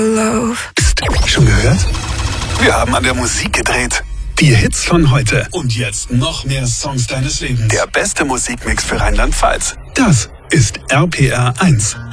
Love. Psst, schon gehört? Wir haben an der Musik gedreht. Die Hits von heute. Und jetzt noch mehr Songs deines Lebens. Der beste Musikmix für Rheinland-Pfalz. Das ist RPR 1.